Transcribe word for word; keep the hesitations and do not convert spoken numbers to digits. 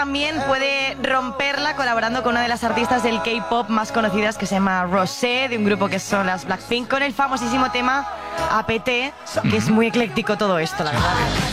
también puede romperla colaborando con una de las artistas del K-pop más conocidas que se llama Rosé, de un grupo que son las Blackpink, con el famosísimo tema A P T, que es muy ecléctico todo esto, la verdad.